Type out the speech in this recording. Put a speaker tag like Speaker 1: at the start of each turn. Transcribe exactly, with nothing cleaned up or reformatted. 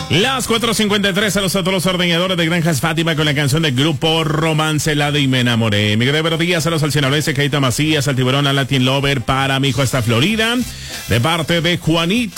Speaker 1: Las cuatro cincuenta y tres, a los a todos los ordeñadores de Granjas Fátima con la canción del grupo Romance, la de Y me enamoré. Mi gran buenos días a los alcinalenses, Keita Macías, al tiburón, a Latin Lover, para mi hijo hasta Florida, de parte de Juanito.